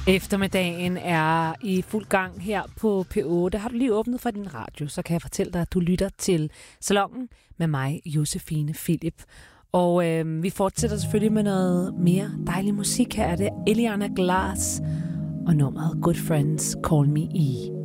Eftermiddagen er i fuld gang her på P8. Har du lige åbnet for din radio, så kan jeg fortælle dig, at du lytter til Salongen med mig, Josefine Philip. Og vi fortsætter selvfølgelig med noget mere dejlig musik. Her er det Eliana Glass og nummeret Good Friends Call Me E.